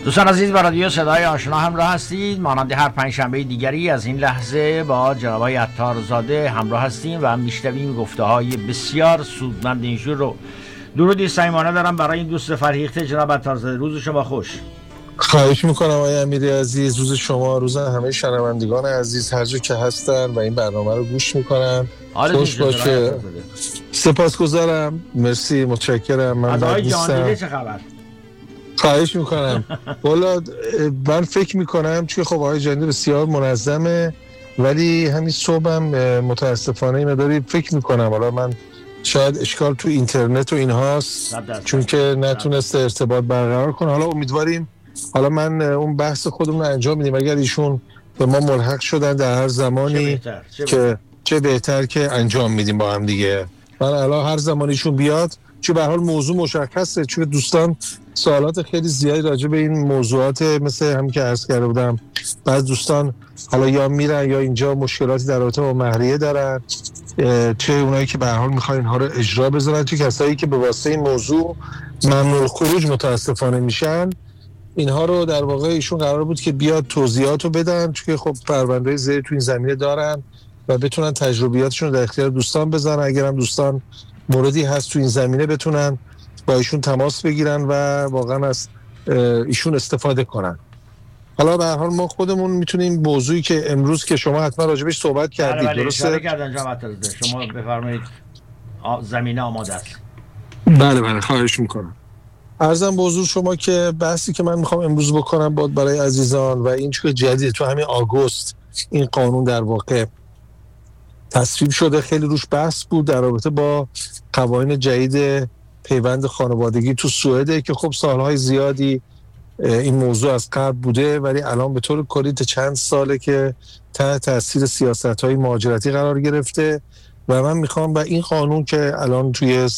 دوستان عزیز، با رادیو صدای آشنا همراه هستید. مانند هر پنجشنبه دیگری از این لحظه با جناب آقای عطارزاده همراه هستیم و میشنویم گفته‌های بسیار سودمند اینجور رو. درودی صمیمانه دارم برای این دوست فرهیخته جناب عطارزاده. روز شما خوش. خواهش میکنم آقای امیری عزیز. روز شما، روز همه شنوندگان عزیز هر جا که هستن و این برنامه رو گوش میکنن خوش باشه. سپاسگزارم، مرسی، متشکرم. من از آقای جهاندیده چه خبر؟ خواهش میکنم. والا من فکر میکنم چون خب آقای جهاندیده بسیار منظمه، ولی همین صبحم متاسفانه مقداری فکر میکنم حالا من شاید اشکال تو اینترنت و اینهاست چون که نتونسته ارتباط برقرار کنه. حالا امیدواریم، حالا من اون بحث خودمون رو انجام میدیم اگر ایشون به ما ملحق شدن در هر زمانی چه بهتر که انجام میدیم با هم دیگه. من الان هر زمانی ایشون بیاد، چون به هر حال موضوع مشخصه، چون دوستان سوالات خیلی زیادی راجع به این موضوعات مثل هم که عرض کرده بودم، بعض دوستان حالا یا میرن یا اینجا مشکلاتی در رابطه با مهریه دارن، چه اونایی که به هر حال میخوان اینها رو اجرا بذارن، چه کسایی که به واسطه این موضوع ممنوع خروج متاسفانه میشن. اینها رو در واقع ایشون قرار بود که بیاد توضیحاتو بدن، چون خب پرونده‌های زیر تو این زمینه دارن و بتونن تجربیاتشون رو در اختیار دوستان بذارن. اگرم دوستان موردی هست تو این زمینه بتونن با ایشون تماس بگیرن و واقعا از ایشون استفاده کنن. حالا به هر حال ما خودمون میتونیم موضوعی که امروز که شما حتما راجبش صحبت کردید، درسته؟ شما بفرمایید، زمینه آماده است. بله خواهش میکنم. عرضم به حضور شما که بحثی که من میخوام امروز بکنم بود برای عزیزان و این چیز جدید تو همین آگوست این قانون در واقع تصویب شده. خیلی روش بحث بود در رابطه با قوانین جدید پیوند خانوادگی تو سوئد که خب سالهای زیادی این موضوع از قبل بوده، ولی الان به طور کلی چند ساله که تحت تاثیر سیاست‌های مهاجرتی قرار گرفته و من میخوام با این قانون که الان توی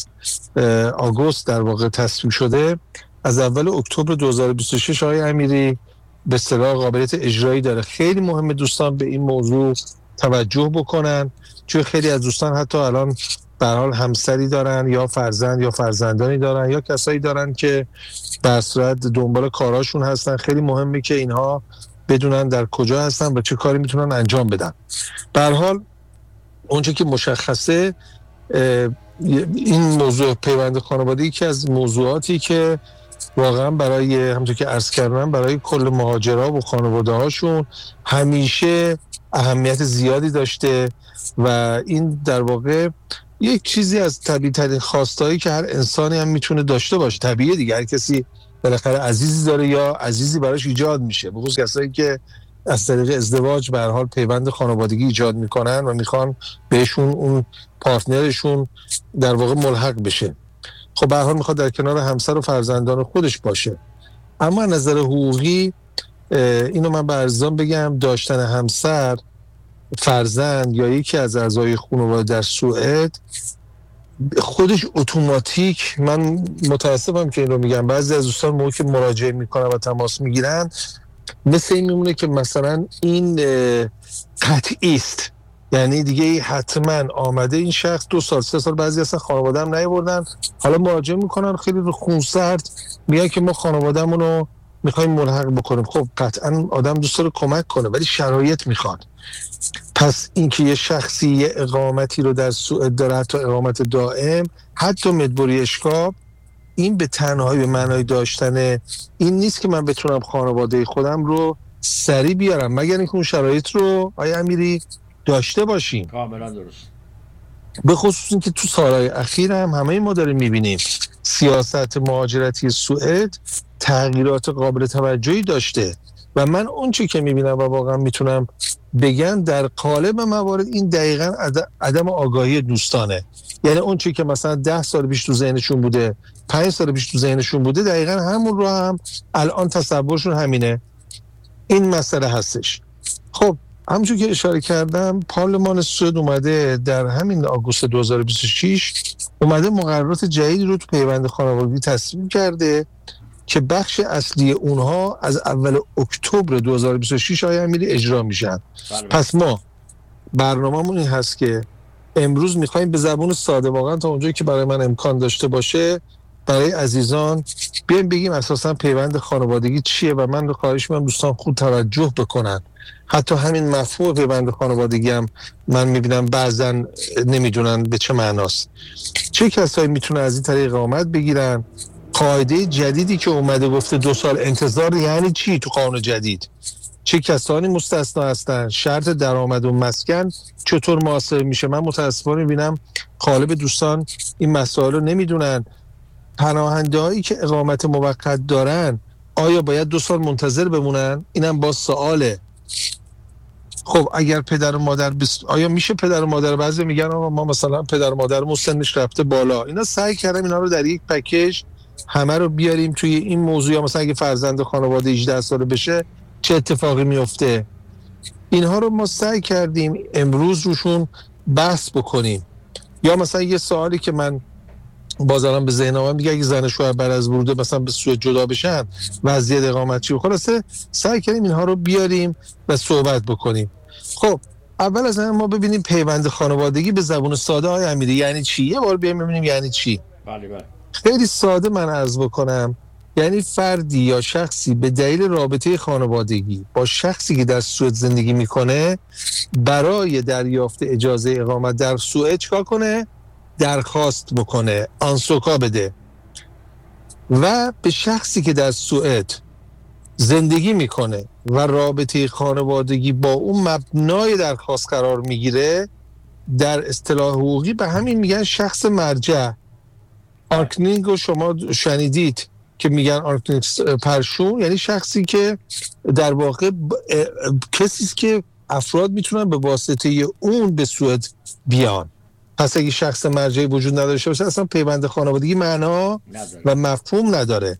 آگوست در واقع تصویب شده از اول اکتبر 2026 آقای امیری به اصطلاح قابلیت اجرایی داره. خیلی مهمه دوستان به این موضوع توجه بکنن، چون خیلی از دوستان حتی الان به هر حال همسری دارن یا فرزند یا فرزندانی دارن یا کسایی دارن که در صورت دنبال کاراشون هستن. خیلی مهمه که اینها بدونن در کجا هستن و چه کاری میتونن انجام بدن. به هر حال اونچه که مشخصه این موضوع پیوند خانوادگی که از موضوعاتی که واقعا برای همونطور که عرض کردم برای کل مهاجرا و خانواده هاشون همیشه اهمیت زیادی داشته و این در واقع یک چیزی از طبیعی ترین خواستایی که هر انسانی هم میتونه داشته باشه. طبیعیه دیگه، هر کسی بالاخره عزیزی داره یا عزیزی براش ایجاد میشه، به خصوص کسایی که از طریق ازدواج به هر حال پیوند خانوادگی ایجاد میکنن و میخوان بهشون اون پارتنرشون در واقع ملحق بشه. خب به هر حال میخواد در کنار همسر و فرزندان خودش باشه. اما از نظر حقوقی اینو من به عرضان بگم، داشتن همسر، فرزند یا یکی از اعضای خانواده در سوئد خودش اتوماتیک، من متاسفم که این رو میگم، بعضی از دوستان موقعی که مراجعه میکنن و تماس میگیرن مثل این میمونه که مثلا این قطعی است، یعنی دیگه حتما آمده این شخص 2 سال 3 سال، بعضی اصلا خانواده هم نیاوردن، حالا مراجعه میکنن خیلی رو خونسرد میگن که ما خانواده‌مون رو میخوایم ملحق بکنیم. خب قطعا آدم دوست داره کمک کنه ولی شرایط میخواد. پس اینکه یه شخصی یه اقامتی رو در سوئد داره، حتی اقامت دائم، حتی مدبوری اشکاب، این به تنهایی به معنای داشتن این نیست که من بتونم خانواده خودم رو سریع بیارم، مگر اینکه اون شرایط رو آقای امیری داشته باشیم. کاملا درست. به خصوص اینکه تو سالهای اخیر هم همه ما داریم میبینیم سیاست مهاجرتی سوئد تغییرات قابل توجهی داشته و من اون چی که میبینم و واقعا میتونم بگم در قالب موارد این دقیقاً عدم آگاهی دوستانه. یعنی اون چی که مثلا 10 سال پیش تو ذهنشون بوده، 5 سال پیش تو ذهنشون بوده، دقیقاً همون رو هم الان تصورشون همینه. این مسئله هستش. خب همونجور که اشاره کردم پارلمان سوئد اومده در همین آگوست 2026 اومده مقررات جدیدی رو تو پیوند خانوادگی تصویب کرده که بخش اصلی اونها از اول اکتبر 2026 آقای امیری اجرا میشن. پس ما برنامه‌مون این هست که امروز میخوایم به زبون ساده واقعا تا اونجایی که برای من امکان داشته باشه برای عزیزان بیایم بگیم اساسا پیوند خانوادگی چیه و من رو خواهش می‌کنم دوستان خوب توجه بکنن. حتی همین مفهوم پیوند خانوادگی هم من میبینم بعضن نمیدونن به چه معناست. چه کسایی میتونن از این طریق اقامت بگیرن؟ قاعده جدیدی که اومده گفته 2 سال انتظار یعنی چی تو قانون جدید؟ چه کسانی مستثنا هستن؟ شرط درآمد و مسکن چطور محاسبه میشه؟ من متاسفانه میبینم غالب دوستان این مسائل رو نمیدونن. پناهنده‌هایی که اقامت موقت دارن آیا باید 2 سال منتظر بمونن؟ اینم باز سواله. خب اگر پدر و مادر آیا میشه پدر و مادر، بعضی میگن آقا ما مثلا پدر و مادرمون سنش رفته بالا، اینا سعی کردم اینا رو در یک پکیج همه رو بیاریم توی این موضوع. یا مثلا اگه فرزند خانواده 18 ساله بشه چه اتفاقی میفته؟ اینها رو ما سعی کردیم امروز روشون بحث بکنیم. یا مثلا یه سوالی که من بازارم به ذهنم میگه اگه زن شوهر بعد از ورود مثلا به سوئد جدا بشن وضعیت اقامت چی؟ خلاصه سعی کردیم اینها رو بیاریم و صحبت بکنیم. خب اول از همه ما ببینیم پیوند خانوادگی به زبان ساده های امیری یعنی چی؟ یه بار بیایم ببینیم یعنی چی. بله. خیلی ساده من عرض بکنم، یعنی فردی یا شخصی به دلیل رابطه خانوادگی با شخصی که در سوئد زندگی میکنه برای دریافت اجازه اقامت در سوئد چیکار کنه؟ درخواست بکنه، آنسوکا بده و به شخصی که در سوئد زندگی میکنه و رابطه خانوادگی با اون مبنای درخواست قرار میگیره، در اصطلاح حقوقی به همین میگن شخص مرجع. آرکنینگ رو شما شنیدید که میگن آرکنینگ پرشون، یعنی شخصی که در واقع کسی است که افراد میتونن به واسطه اون به سوئد بیان. پس اگه شخص مرجعی وجود نداشته باشه اصلا پیوند خانوادگی معنا و مفهوم نداره.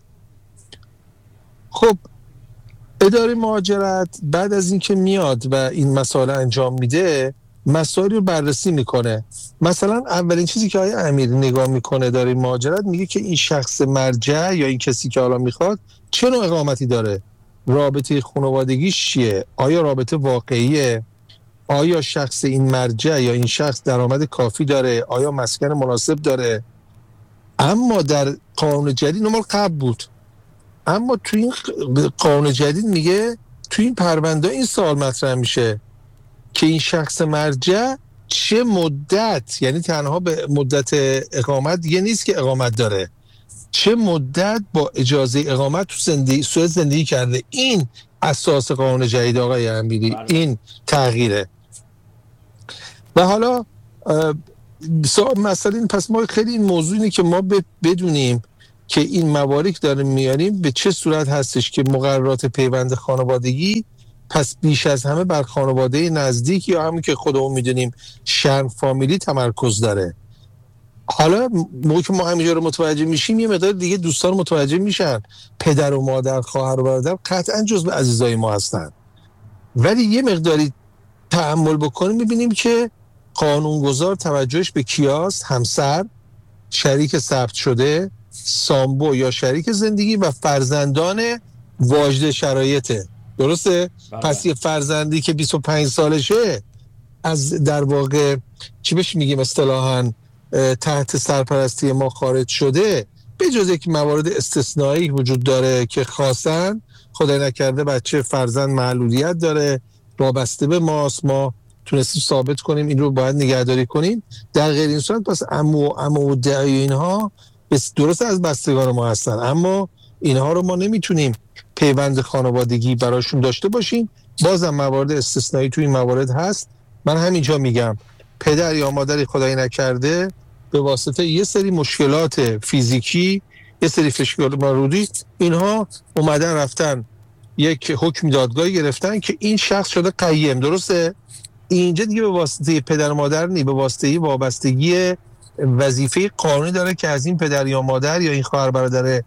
خب اداره مهاجرت بعد از اینکه میاد و این مسائل انجام میده مسائل رو بررسی میکنه. مثلا اولین چیزی که آقای امیری نگاه میکنه اداره مهاجرت میگه که این شخص مرجع یا این کسی که حالا میخواد چه نوع اقامتی داره، رابطه خانوادگیش چیه، آیا رابطه واقعیه، آیا شخص این مرجع یا این شخص درآمد کافی داره، آیا مسکن مناسب داره. اما در قانون جدید نمال قبل بود، اما تو این قانون جدید میگه تو این پرونده این سوال مطرح میشه که این شخص مرجع چه مدت، یعنی تنها به مدت اقامت دیگه نیست که اقامت داره، چه مدت با اجازه اقامت تو سوئد زندگی کرده. این اساس قانون جدید آقای امیری، این تغییره. و حالا مثلا پس ما خیلی این موضوع اینه که ما بدونیم که این موارد داریم میاریم به چه صورت هستش که مقررات پیوند خانوادگی پس بیش از همه بر خانواده نزدیک یا همون که خودمون میدونیم شرم فامیلی تمرکز داره. حالا موقع که ما همینجا رو متوجه میشیم یه مقدار دیگه دوستان متوجه میشن پدر و مادر، خواهر و برادر قطعا جزو عزیزای ما هستن، ولی یه مقداری تأمل بکنیم میبینیم که قانونگذار توجهش به کیاست؟ همسر، شریک ثبت شده، سامبو یا شریک زندگی و فرزندان واجد شرایطه. درسته؟ پس یه فرزندی که 25 سالشه از در واقع چی بهش میگیم اصطلاحاً تحت سرپرستی ما خارج شده، به جز یک موارد استثنایی وجود داره که خاصن خدای نکرده بچه فرزند معلولیت داره وابسته به ماست، ما تونستیم ثابت کنیم این رو باید نگهداری کنیم. در غیر این صورت پس عمو و دایی اینها درست از بستگان ما هستن، اما اینها رو ما نمیتونیم پیوند خانوادگی براشون داشته باشیم. بازم موارد استثنایی توی این موارد هست. من همینجا میگم پدر یا مادری خدای نکرده به واسطه یه سری مشکلات فیزیکی، یه سری فشار مرودی، اینها اومدن رفتن یک حکم دادگاهی گرفتن که این شخص شده قیم. درسته؟ اینجا دیگه به واسطه پدر و مادر نی، به واسطه وابستگی وظیفه قانونی داره که از این پدر یا مادر یا این خواهر برادر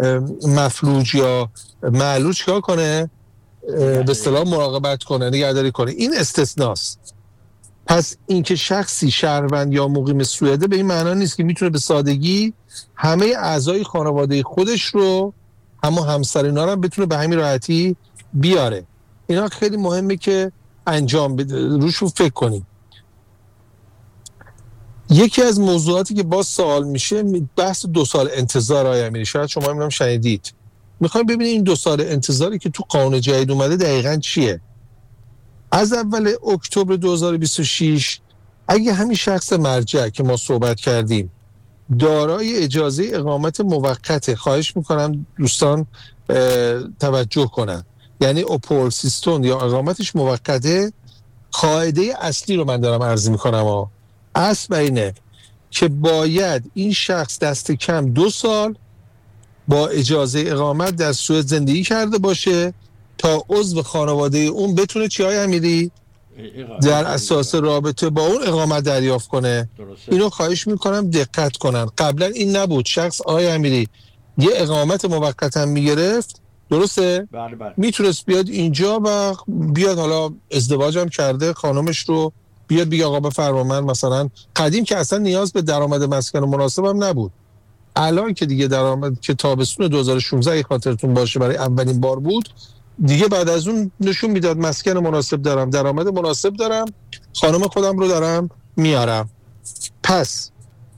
مفلوج یا معلول چیکار کنه؟ به اصطلاح مراقبت کنه، نگهداری کنه. این استثناست. پس اینکه شخصی شهروند یا مقیم سوئده به این معنا نیست که میتونه به سادگی همه اعضای خانواده خودش رو، همه همسر اینا رو بتونه به همین راحتی بیاره. اینا خیلی مهمه که انجام بده، روشون فکر کنیم. یکی از موضوعاتی که باز سوال میشه بحث 2 سال انتظار آقای امیری. شاید شما هم شنیدید. میخوایم ببینیم این 2 سال انتظاری که تو قانون جدید اومده دقیقاً چیه. از اول اکتبر 2026 اگه همین شخص مرجع که ما صحبت کردیم دارای اجازه اقامت موقته، خواهش میکنم دوستان توجه کنن، یعنی اوپولسیستون یا اقامتش موقته، قاعده اصلی رو من دارم عرض میکنم اصل اینه که باید این شخص دست کم 2 سال با اجازه اقامت در سوئد زندگی کرده باشه تا عضو خانواده اون بتونه چیهای امیری در اساس رابطه با اون اقامت دریافت کنه. درسته. اینو خواهش میکنم دقت کنن. قبلا این نبود. شخص آقای امیری یه اقامت موقت هم میگرفت، درسته؟ بله. میتونست بیاد اینجا و بیاد حالا ازدواج هم کرده خانمش رو بیاد بگه آقا بفرما من مثلا، قدیم که اصلا نیاز به درآمد مسکن مناسب هم نبود. الان که دیگه درآمد که تابستون 2016 اگه خاطرتون باشه برای اولین بار بود دیگه، بعد از اون نشون میداد مسکن مناسب دارم، درآمد مناسب دارم، خانم خودم رو دارم میارم. پس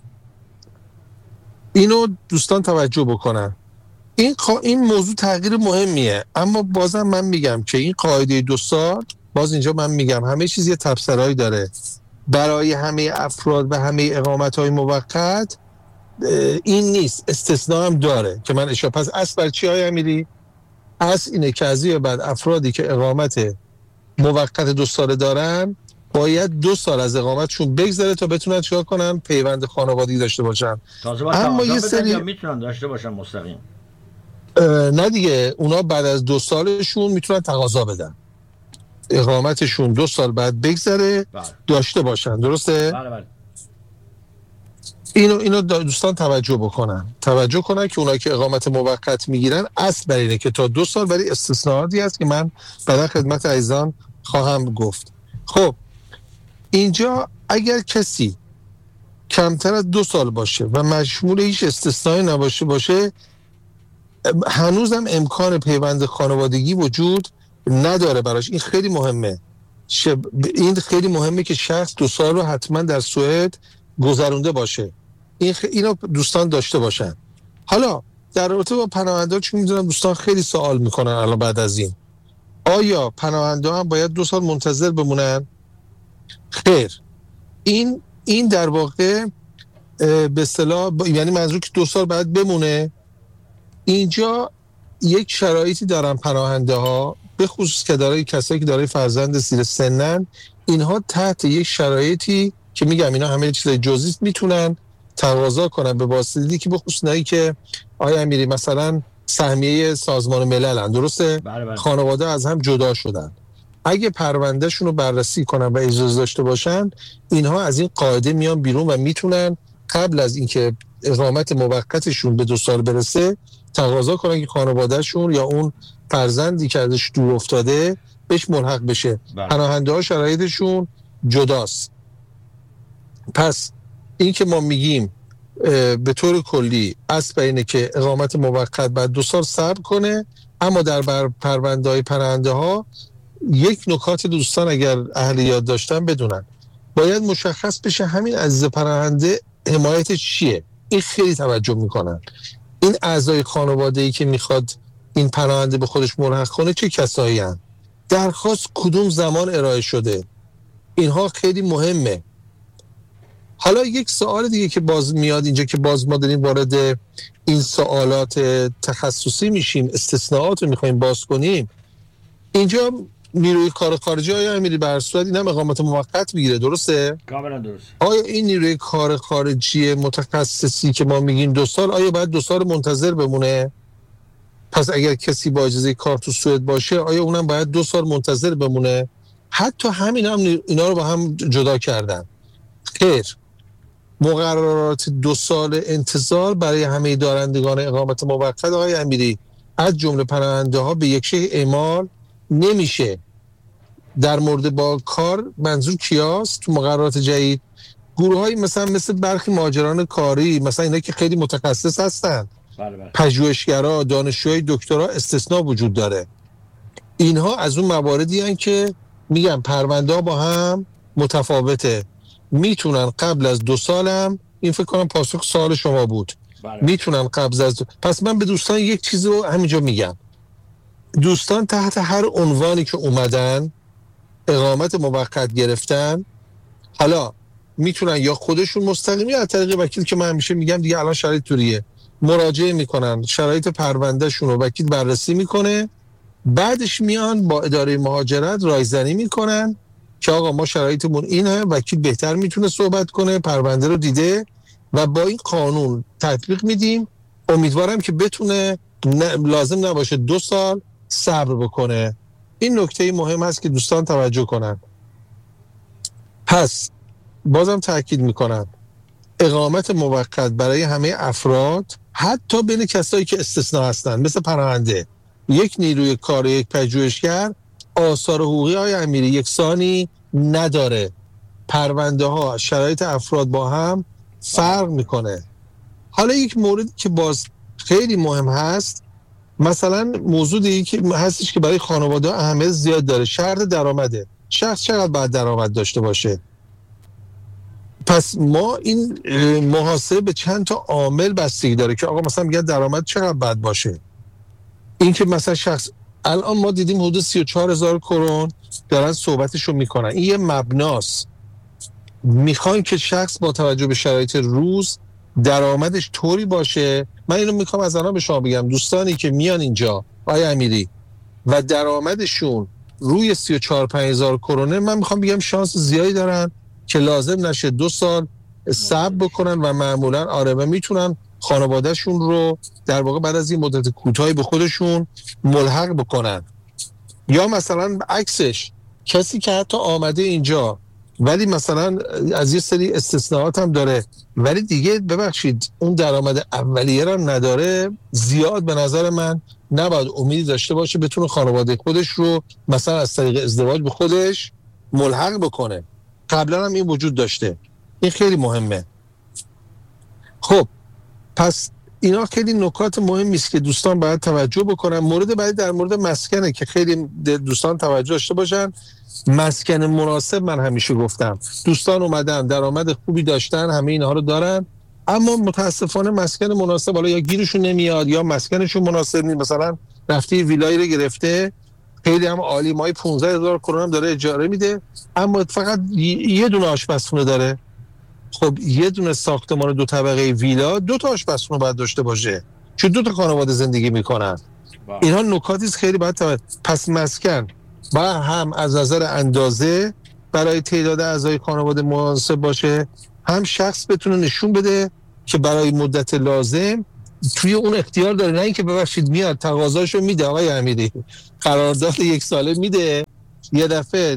اینو دوستان توجه بکنن. این موضوع تغییر مهمیه، اما بازم من میگم که این قاعده 2 سال، باز اینجا من میگم همه چیز یه تبصره‌ای داره برای همه افراد و همه اقامت‌های موقت. این نیست، استثناء هم داره که من اشاره. پس اصل بر چی های امیری؟ اصل اینه که از این بعد افرادی که اقامت موقت 2 ساله دارن باید 2 سال از اقامتشون بگذره تا بتونن چیکار کنن؟ پیوند خانوادگی داشته باشن. اما یه سری یا میتونن داشته باشن مستقیم؟ نه دیگه، اونا بعد از 2 سالشون میتونن تقاضا بدن اقامتشون 2 سال بعد بگذره داشته باشن. درسته؟ بله. اینو دوستان توجه کنن که اونایی که اقامت موقت میگیرن اصل بر اینه که تا 2 سال، ولی استثناءاتی هست که من بعدا خدمت عزیزان خواهم گفت. خب اینجا اگر کسی کمتر از 2 سال باشه و مشمول هیچ استثنایی نباشه هنوزم امکان پیوند خانوادگی وجود نداره براش. این خیلی مهمه. این خیلی مهمه که شخص 2 سال رو حتما در سوئد گذرونده باشه. اینو دوستان داشته باشن. حالا در رابطه با پناهنده ها، چون میدونم دوستان خیلی سوال میکنن الان بعد از این، آیا پناهنده ها هم باید 2 سال منتظر بمونن؟ خیر، این در واقع به اصطلاح یعنی منظور که 2 سال باید بمونه. اینجا یک شرایطی دارن پناهنده ها، به خصوص که کسایی که دارای فرزند زیر سنن، اینها تحت یک شرایطی که میگم اینا همه چیزای جزئی میتونن تقاضا کنن به واسطه که به خصوص نایی که آیا امیری مثلا سهمیه سازمان مللن، درسته؟ بله. خانواده از هم جدا شدن. اگه پروندهشون رو بررسی کنن و اجازه داشته باشن، اینها از این قاعده میان بیرون و میتونن قبل از اینکه اقامت موقتشون به 2 سال برسه تقاضا کنن که خانوادهشون یا اون فرزندی که ازش دور افتاده بهش ملحق بشه. پناهنده ها شرایطشون جداست. پس این که ما میگیم به طور کلی اصل اینه که اقامت موقت بعد 2 سال صبر کنه، اما در پرونده‌های پناهنده ها یک نکات دوستان اگر اهل یاد داشتن بدونن، باید مشخص بشه همین عزیز پناهنده حمایت چیه. این خیلی توجه میکنن. این اعضای خانواده‌ای که میخواد این پناهنده به خودش ملحق کنه چه کسایی هستند؟ درخواست کدوم زمان ارائه شده؟ اینها خیلی مهمه. حالا یک سوال دیگه که باز میاد اینجا، که باز ما داریم وارد این سوالات تخصصی میشیم، استثناءات رو میخوایم باز کنیم. اینجا نیروی کار خارجی آیا امیری بر صورت اینم اقامت موقت میگیره، درسته؟ کاملا درست. آیا این نیروی کار خارجی متخصصی که ما میگیم 2 سال، آیا باید 2 سال منتظر بمونه؟ پس اگر کسی با اجازه کار تو سوئد باشه آیا اونم باید 2 سال منتظر بمونه؟ حتی همین هم اینا رو با هم جدا کردن. خیر، مقررات 2 سال انتظار برای همه دارندگان اقامت موقت آقای امیری از جمله پناهنده ها به یک شیء اعمال نمیشه. در مورد با کار منظور کیاست؟ تو مقررات جدید گروه‌های مثل برخی مهاجران کاری، مثلا اینا که خیلی متخصص هستن، پژوهشگرا، دانشجوهای دکترا، استثناء وجود داره. اینها از اون مواردی هستن که میگم پرونده ها با هم متفاوته. میتونن قبل از 2 سالم، این فکر کنم پاسخ سوال شما بود، میتونن قبل از پس من به دوستان یک چیزی رو همینجا میگم. دوستان تحت هر عنوانی که اومدن اقامت موقت گرفتن، حالا میتونن یا خودشون مستقیم یا از طریق وکیل که من همیشه میگم دیگه الان شرایط طوریه، مراجعه میکنن، شرایط پروندهشون رو وکیل بررسی میکنه، بعدش میان با اداره مهاجرت رایزنی میکنن که آقا ما شرایطمون اینه، وکیل بهتر میتونه صحبت کنه، پرونده رو دیده و با این قانون تطبیق میدیم. امیدوارم که بتونه لازم نباشه 2 سال صبر بکنه. این نکته مهم هست که دوستان توجه کنن. پس بازم تاکید میکنم اقامت موقت برای همه افراد، حتی بین کسایی که استثناء هستن مثل پناهنده، یک نیروی کار، یک پژوهشگر، آثار حقوقی های امیری یکسانی نداره. پرونده ها، شرایط افراد با هم فرق میکنه. حالا یک موردی که باز خیلی مهم هست، مثلا موضوع دیگه که هستش که برای خانواده ها اهمیت زیاد داره، شرط درآمده. شخص چقدر باید درآمد داشته باشه؟ پس ما این محاسبه به چند تا عامل بستگی داره که آقا مثلا میگه درآمد چقدر باید باشه. این که مثلا شخص الان ما دیدیم حدود 34,000 کرون دارن صحبتشو میکنن، این یه مبناست. میخوان که شخص با توجه به شرایط روز درآمدش طوری باشه. من اینو میخوام از الان به شما بگم، دوستانی که میان اینجا آقای امیری و درآمدشون روی 34-5,000 کرونه، من میخوام بگم شانس زیادی دارن که لازم نشه 2 سال صبر بکنن و معمولا آره و میتونن خانوادهشون رو در واقع بعد از این مدت کوتاهی به خودشون ملحق بکنن. یا مثلا عکسش کسی که حتی آمده اینجا ولی مثلا از یه سری استثناءات هم داره ولی دیگه ببخشید اون درآمد اولیه رو نداره، زیاد به نظر من نباید امیدی داشته باشه بتونه خانواده خودش رو مثلا از طریق ازدواج به خودش ملحق بکنه. قبلا هم این وجود داشته. این خیلی مهمه. خب پس اینا خیلی نکات مهمی است که دوستان باید توجه بکنن. مورد بعدی در مورد مسکنه که خیلی دوستان توجه داشته باشن. مسکن مناسب، من همیشه گفتم دوستان اومدن درآمد خوبی داشتن، همه اینها رو دارن، اما متاسفانه مسکن مناسب حالا یا گیرشون نمیاد یا مسکنشون مناسب نیست. مثلا رفتی ویلایی رو گرفته خیلی هم عالی، مای 15,000 کرون هم داره اجاره میده، اما فقط یه دونه آشپزخونه داره. خب یه دونه ساختمان 2 طبقه ویلا 2 تا آشپزخونه باید داشته باشه، چون 2 تا خانواده زندگی میکنن. اینها نکاتی است خیلی باید پس مسکن با هم از نظر اندازه برای تعداد اعضای خانواده مناسب باشه، هم شخص بتونه نشون بده که برای مدت لازم توی اون اختیار داره، نه اینکه ببخشید میاد تقاضاشو میده آقای امیری قرارداد 1 ساله میده، یه دفعه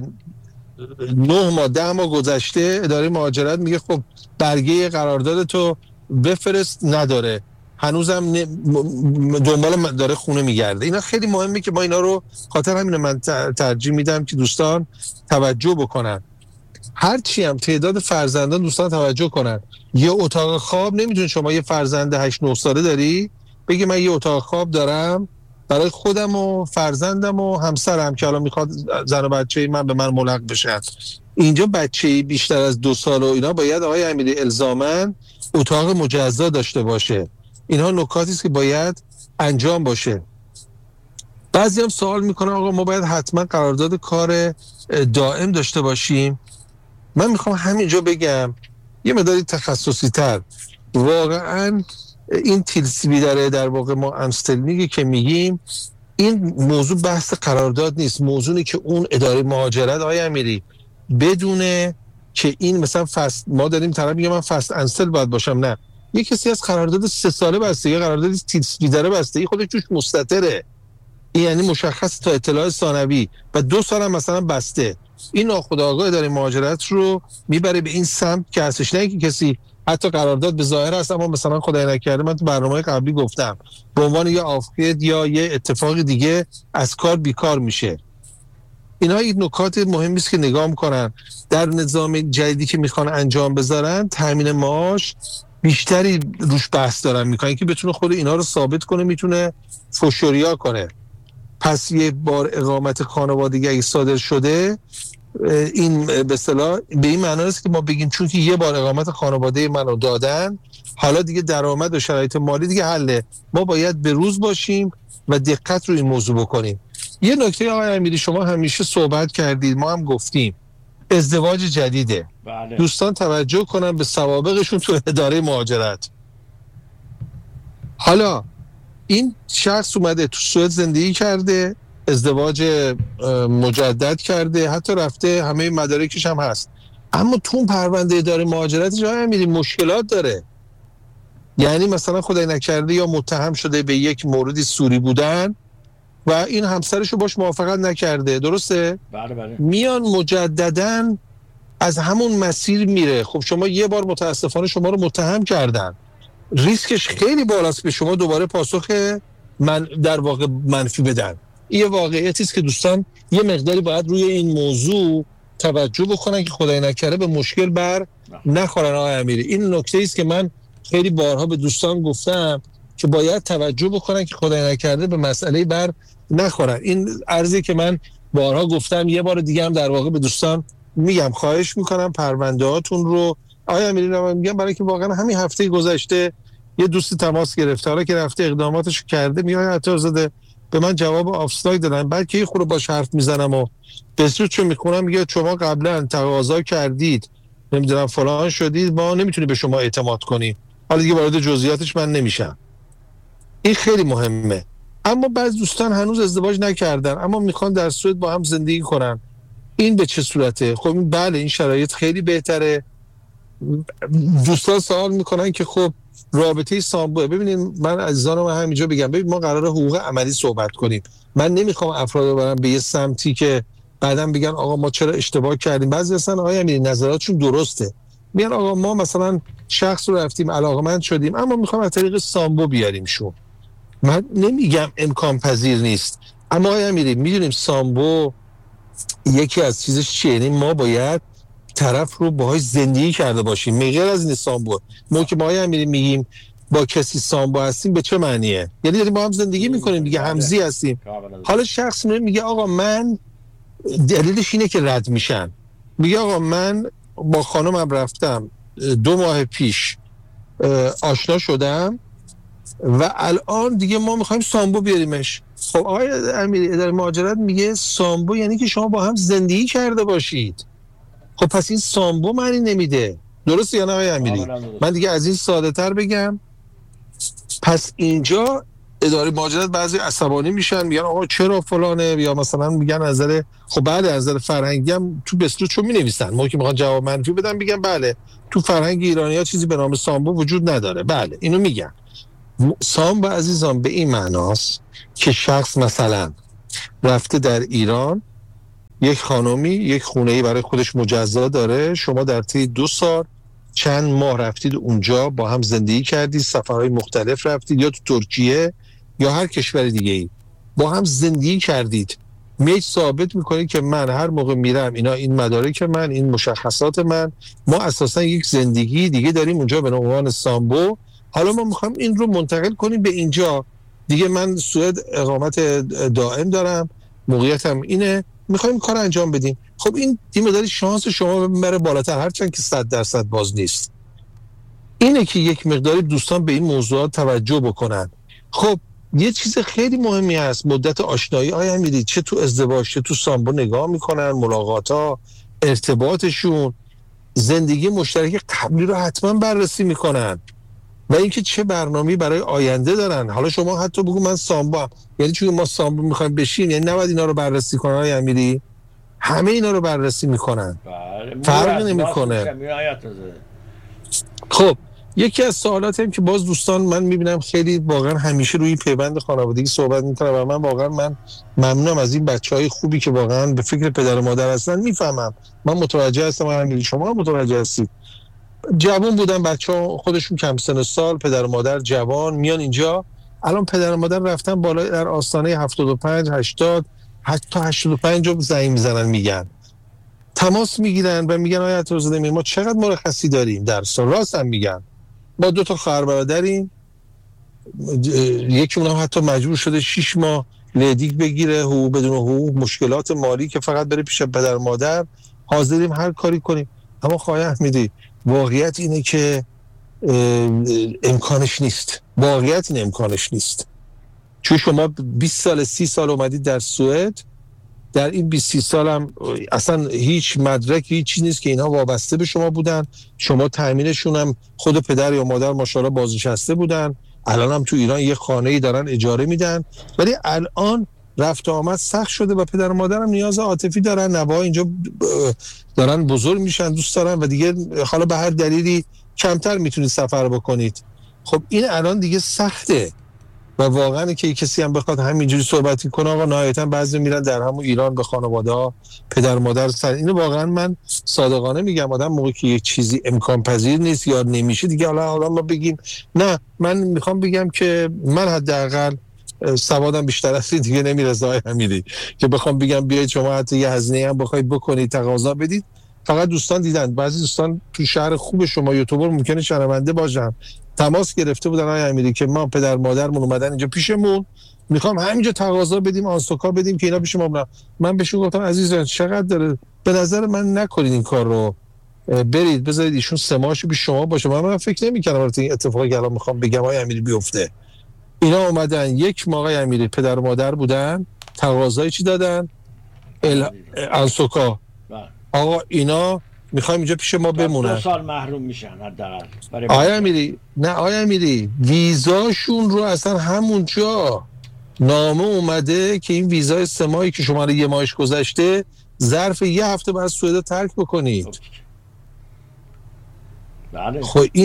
9 ماه 10 ماه گذشته اداره مهاجرت میگه خب برگه قراردادتو بفرست، نداره، هنوزم دنبال داره خونه میگرده. اینا خیلی مهمه که ما اینا رو، خاطر همین من ترجیح میدم که دوستان توجه بکنن. هرچی هم تعداد فرزندان دوستان توجه کنن. یه اتاق خواب نمیتونی شما یه فرزند 8-9 ساله داری بگی من یه اتاق خواب دارم برای خودم و فرزندم و همسرم که الان میخواد زن و بچه من به من ملحق بشن. اینجا بچه بیشتر از 2 سال و اینا باید آقای امیری الزاماً اتاق مجزا داشته باشه. اینها نکاتی است که باید انجام باشه. بعضی هم سوال میکنن آقا ما باید حتما قرارداد کار دائم داشته باشیم. من میخوام همینجا بگم یه مقداری تخصصی تر، واقعا این تیلسیبی داره در واقع ما امستلنیگی که میگیم، این موضوع بحث قرارداد نیست. موضوعی که اون اداره مهاجرت آقای امیری بدونه که این مثلا فست، ما داریم طرف میگه من فست انسل باید باشم، نه، یه کسی از قرارداد 3 ساله بسته، یه قرارداد تیلسیبی داره بسته، این خودش توش مستتره، این یعنی مشخص تا اطلاع ثانوی و 2 سال هم مثلا بسته. این ناخودآگاه اداره مهاجرت رو میبره به این سمت که هستش، نه که کسی حتی قرارداد به ظاهر هست اما مثلا خدای نکرده، من تو برنامه قبلی گفتم به عنوان یا آفکید یا یه اتفاق دیگه از کار بیکار میشه. اینا یک نکات مهمی است که نگاه میکنن. در نظام جدیدی که میخوان انجام بذارن تامین معاش بیشتری روش بحث دارن میکنن که بتونه خود اینا رو ثابت کنه، میتونه فشوریا کنه. پس یه بار اقامت خانوادگی اگه صادر شده این به اصطلاح به این معنی است که ما بگیم چون که یه بار اقامت خانواده منو دادن، حالا دیگه درآمد و شرایط مالی دیگه حله، ما باید به روز باشیم و دقت رو این موضوع بکنیم. یه نکته آقای امیری شما همیشه صحبت کردید، ما هم گفتیم ازدواج جدیده. بله. دوستان توجه کنن به سوابقشون تو اداره مهاجرت. حالا این شخص اومده تو سوئد زندگی کرده، ازدواج مجدد کرده، حتی رفته همه مدارکش هم هست، اما تو اون پرونده اداره مهاجرت جای میری مشکلات داره. یعنی مثلا خدای نکرده یا متهم شده به یک موردی سوری بودن و این همسرش رو باش موافقت نکرده، درسته؟ بله. میان مجدداً از همون مسیر میره. خب شما یه بار متاسفانه شما رو متهم کردن، ریسکش خیلی بالاست به شما دوباره پاسخ من در واقع منفی بدن. این واقعیتی است که دوستان یه مقداری باید روی این موضوع توجه بکنن که خدای نکرده به مشکل بر نخورن. آقای امیری این نکته است که من خیلی بارها به دوستان گفتم که باید توجه بکنن که خدای نکرده به مسئله بر نخورن. این عرضی که من بارها گفتم یه بار دیگه هم در واقع به دوستان میگم، خواهش میکنم پرونده هاتون رو آقای امیری رو میگم، برای که واقعا همین هفته گذشته یه دوستی تماس گرفته، حالا که رفته اقداماتش کرده، میاد عطارزاده به من جواب آفسلاید دادن، بعد که یه خورده باش حرف میزنم و بسیار چون میخونم میگه شما قبلا تقاضا کردید نمیدونم فلان شدید، ما نمیتونیم به شما اعتماد کنیم. حالا دیگه وارد جزئیاتش من نمیشم، این خیلی مهمه. اما بعض دوستان هنوز ازدواج نکردن اما میخوان در سوئد با هم زندگی کنن، این به چه صورته؟ خب بله این شرایط خیلی بهتره. دوستان سوال میکنن که خب رابطه سامبو، ببینید من عزیزانم همینجا بگم، ببین ما قراره حقوق عملی صحبت کنیم، من نمیخوام افراد رو برم به یه سمتی که بعدم بگن آقا ما چرا اشتباه کردیم. بعضی اصلا آقا امیری نظراتشون درسته، میگن آقا ما مثلا شخص رو رفتیم علاقمند شدیم اما میخوام از طریق سامبو بیاریمشون. من نمیگم امکان پذیر نیست، اما آقا امیری میدونیم سامبو یکی از چیزش چیه، یعنی ما باید طرف رو باهاش زندگی کرده باشیم. غیر از این سامبو ما که ما امیری میگیم با کسی سامبو هستیم به چه معنیه؟ یعنی داریم با هم زندگی میکنیم دیگه، همزی هستیم. حالا شخص میگه آقا من دلیلش اینه که رد میشن، میگه آقا من با خانمم رفتم 2 ماه پیش آشنا شدم و الان دیگه ما میخوایم سامبو بیاریمش. خب آقای امیری اداره مهاجرت میگه سامبو یعنی که شما با هم زندگی کرده باشید. خب پس این سامبو معنی نمیده، درسته یا نه آقای امیری؟ من دیگه از این ساده تر بگم، پس اینجا اداره مهاجرت بعضی عصبانی میشن میگن آقا چرا فلانه، یا مثلا میگن نظر خب بله از نظر فرهنگی هم تو بسلو چون مینویسن، ما که میخوان جواب منفی بدن میگن بله تو فرهنگ ایرانی ها چیزی به نام سامبو وجود نداره. بله اینو میگن. سامبو عزیزان به این معناست که شخص مثلا رفته در ایران یک خانومی یک خونه‌ای برای خودش مجزا داره، شما در طی 2 سال چند ماه رفتید اونجا با هم زندگی کردید، سفرهای مختلف رفتید یا تو ترکیه یا هر کشور دیگه‌ای با هم زندگی کردید، میج ثابت میکنید که من هر موقع میرم اینا این مدارک من، این مشخصات من، ما اساسا یک زندگی دیگه داریم اونجا به عنوان سامبو. حالا ما میخوام این رو منتقل کنیم به اینجا دیگه، من سوئد اقامت دائم دارم، موقعیتم اینه، میخوایم کار انجام بدیم. خب این مقداری شانس شما بره بالاتر، هرچند که 100% باز نیست. اینه که یک مقداری دوستان به این موضوعات توجه بکنن. خب یه چیز خیلی مهمی هست، مدت آشنایی آیا میدید چه تو ازدواج چه تو سامبو نگاه میکنن، ملاقاتا، ارتباطشون، زندگی مشترک قبلی رو حتما بررسی میکنن و اینکه چه برنامه‌ای برای آینده دارن. حالا شما حتی بگو من سامبو، یعنی چون ما سامبو میخوایم بشین یعنی نباید اینا رو بررسی کنن آقای امیری؟ همه اینا رو بررسی میکنن، فرق نمیکنه. خب یکی از سوالات هم که باز دوستان من میبینم خیلی واقعا همیشه روی پیوند خانوادگی صحبت میکنن و من واقعا ممنونم از این بچهای خوبی که واقعا به فکر پدر و مادر هستن. میفهمم، من متوجه هستم، امیری شما متوجه هستید. جوان بودن بچه‌ها خودشون کم سن و سال، پدر و مادر جوان میان اینجا، الان پدر و مادر رفتن بالا در آستانه 75 80 حتی 85 رو زنگ میزنن، میگن تماس میگیرن و میگن آیا عطارزاده ما چقدر مرخصی داریم در سال. راست هم میگن، ما 2 تا خواهر برادریم، یکی اونم حتی مجبور شده 6 ماه لیدیک بگیره، حقوق بدون حقوق، مشکلات مالی که فقط بره پیش پدر مادر، حاضریم هر کاری کنیم. اما خواهی احمدی واقعیت اینه که امکانش نیست. واقعیت این امکانش نیست. چون شما 20 سال 30 سال اومدید در سوئد، در این 20 سال هم اصلا هیچ مدرک هیچ چیز نیست که اینها وابسته به شما بودن. شما تامینشون هم خود پدر یا مادر ماشاءالله بازنشسته بودن. الان هم تو ایران یه خانه‌ای دارن اجاره میدن، ولی الان رفت آمد سخت شده و پدر و مادر هم نیاز عاطفی دارن. نوه‌ها اینجا دارن بزرگ میشن، دوست دارن و دیگه حالا به هر دلیلی کمتر میتونید سفر بکنید. خب این الان دیگه سخته و واقعا که کسی هم بخواد همینجوری صحبت کنه آقا نهایتا بعضی میرن در همون ایران به خانواده‌ها پدر مادر سر. اینو واقعا من صادقانه میگم، آدم موقعی که یک چیزی امکان پذیر نیست یا نمیشه دیگه حالا ما بگیم نه. من میخوام بگم که من حداقل سوادم بیشتر از این دیگه نمیرسه آقای امیری که بخوام بگم بیاید شما حتی یه هزینه هم بخواید بکنید تقاضا بدید. فقط دوستان دیدن، بعضی دوستان تو شهر خوب شما یوتیوبر ممکنه شنونده باشن، تماس گرفته بودن آقای امیری که ما پدر مادرمون اومدن اینجا پیشمون، میخوام همینجا تقاضا بدیم آنستوکا بدیم که اینا پیش ما برن. من بهشون گفتم عزیزان چقدر داره، به نظر من نکنید این کار رو، برید بذارید ایشون 3 ماهش پیش شما باشه. من فکر نمی‌کردم البته این اتفاقی که الان میخوام بگم آقای امیری بیفته. اینا اومدن 1 ماه آقای امیری پدر و مادر بودن، تقاضای چی دادن؟ آنستوکا. آقا اینا میخوایم اینجا پیش ما بمونن. 2 سال محروم میشن حداقل. آیا امیری نه آیا امیری ویزاشون رو اصلا همونجا نامه اومده که این ویزای 3 ماهی که شما رو 1 ماهش گذشته ظرف 1 هفته بعد سوئد ترک بکنید. بله.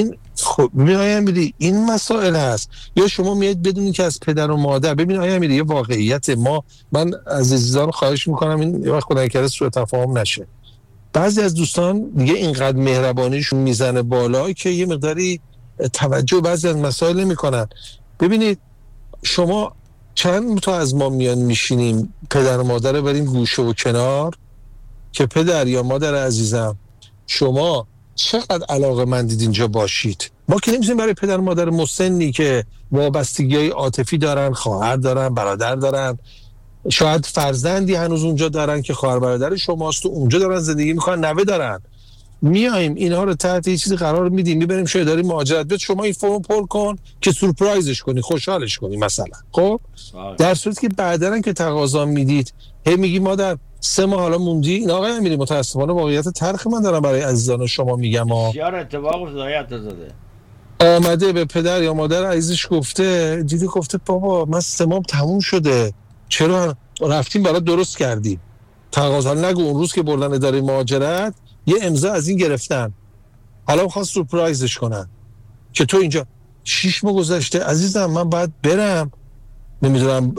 خب آیا امیری این مسائل هست. یا شما میاد بدونید که از پدر و مادر، ببین آیا امیری یه واقعیت من از عزیزان خواهش میکنم این وقت خدای نکرده سوء تفاهم نشه. بعضی از دوستان دیگه اینقدر مهربانیشون میزنه بالا که یه مقداری توجه بعضی از مسائل نمیکنن. ببینید شما چند تا از ما میان میشینیم پدر و مادر رو بریم گوشه و کنار که پدر یا مادر عزیزم شما چقدر علاقه‌مندید اینجا باشید. ما که نمی‌تونیم برای پدر و مادر مسنی که وابستگی‌های عاطفی دارن، خواهر دارن، برادر دارن، شاید فرزندی هنوز اونجا دارن که خواهر برادر شماست و اونجا دارن زندگی میکنن، نوه دارن، میایم اینها رو تحت یه چیزی قرار میدیم، میبریم شاید داریم مهاجرت بیاد شما این فرم پر کن که سورپرایزش کنی، خوشحالش کنی مثلا. خب در صورتی که بعداً که تقاضا میدید هی میگی مادر 3 ماه حالا موندی. این آقای امیری متاسفانه واقعیت تلخ من دارم برای عزیزان شما میگم بسیار اتفاق افتاد زاده. آمده به پدر یا مادر عزیزش گفته، دیدی گفته بابا من 3 ماه تموم شده، چرا رفتیم برای درست کردیم تقاضا. نگو اون روز که بردن اداره مهاجرت یه امضا از این گرفتن، حالا می‌خواست سورپرایزش کنن که تو اینجا 6 ماه گذشته عزیزم من باید برم، نمیدونم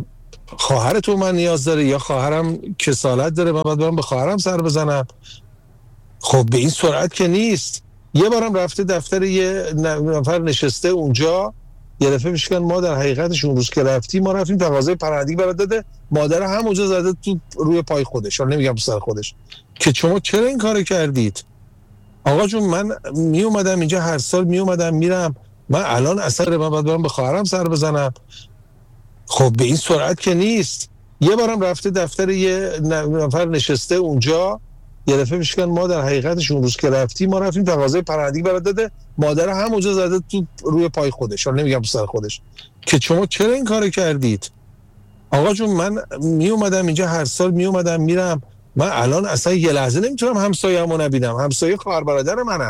خواهر تو من نیاز داره یا خواهرم کسالت داره من باید برم به خواهرم سر بزنم. خب به این سرعت که نیست. یه بارم رفته دفتر یه نفر نشسته اونجا، یه دفعه میشکن ما در حقیقتش اون روز که رفتیم ما رفتیم تقاضای پناهندگی برات داده، مادر همونجا زده تو روی پای خودش، حالا نمیگم سر خودش، که شما چرا این کارو کردید؟ آقا جون من می اومدم اینجا هر سال می اومدم میرم، من الان اصلا من باید برم به خواهرم سر بزنم. خب به این سرعت که نیست. یه بارم رفته دفتر یه نفر نشسته اونجا، یه دفعه میشکن ما در حقیقتش اون روز که رفتیم ما رفتیم تقاضای پناهندگی برات داده، مادر همونجا زده تو روی پای خودش، حالا نمیگم سر خودش، که شما چرا این کارو کردید؟ آقا جون من می اومدم اینجا هر سال می اومدم میرم، من الان اصلا یه لحظه نمیتونم همسایه‌مو نبینم، همسایه خواهر برادر منه.